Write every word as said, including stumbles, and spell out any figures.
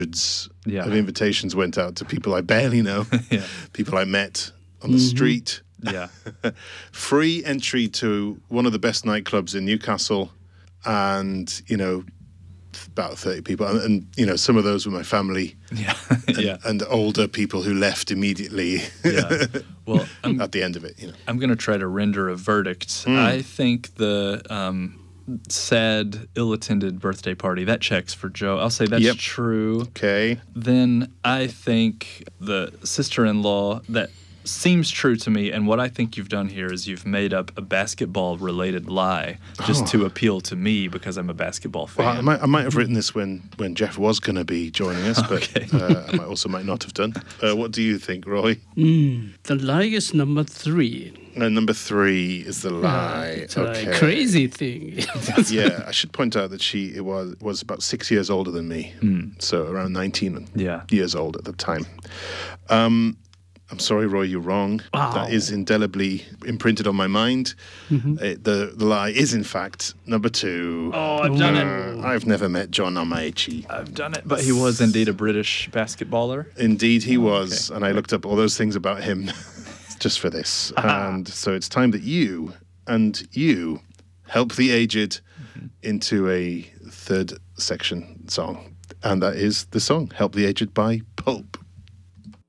hundreds Yeah. of invitations went out to people I barely know, Yeah. people I met on the street. Yeah. Free entry to one of the best nightclubs in Newcastle, and, you know, about thirty people. And, and you know, some of those were my family. Yeah. And, yeah. and older people who left immediately Yeah. Well, I'm, at the end of it, you know. I'm going to try to render a verdict. I think the um, sad, ill-attended birthday party, that checks for Joe. I'll say that's Yep. true. Okay. Then I think the sister-in-law, that seems true to me, and what I think you've done here is you've made up a basketball-related lie just to appeal to me because I'm a basketball fan. Well, I might, I might have written this when, when Jeff was going to be joining us, but Okay. uh, I might also might not have done. Uh, what do you think, Roy? Mm, the lie is number three. No, number three is the lie. It's a okay. crazy thing. Yeah, I should point out that she it was was about six years older than me, so around nineteen Yeah. years old at the time. Um, I'm sorry, Roy, you're wrong. Wow. That is indelibly imprinted on my mind. Uh, the the lie is, in fact, number two. Oh, I've done it. Uh, I've never met John Amaechi. I've done it. But he was indeed a British basketballer. Indeed, he was, and I looked up all those things about him just for this. And so it's time that you and you help the aged into a third section song, and that is the song "Help the Aged" by Pulp.